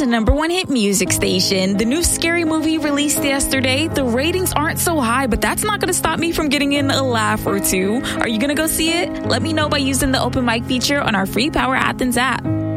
#1 hit music station. The new Scary Movie released yesterday. The ratings aren't so high, but that's not going to stop me from getting in a laugh or two. Are you going to go see it? Let me know by using the open mic feature on our free Power Athens app.